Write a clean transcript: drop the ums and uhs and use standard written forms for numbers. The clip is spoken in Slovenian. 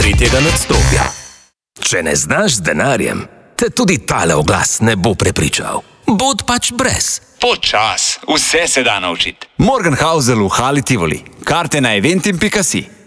tretjega nadstropja. Če ne znaš z denarjem, te tudi tale oglas ne bo prepričal. Bod pač brez. Počas, vse se da naučiti. Morgenhausel v Hali Tivoli. Karte na eventim.si.